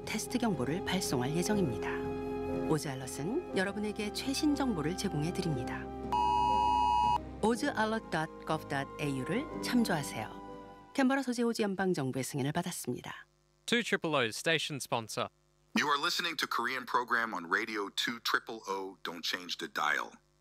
또 테스트 경보를 발송할 예정입니다. 오즈알럿은 여러분에게 최신 정보를 제공해 드립니다. ozalert.gov.au를 참조하세요. 캔버라 소재 오지 연방정부의 승인을 받았습니다. 200 station sponsor. You are listening to Korean program on radio 200. Don't change the dial.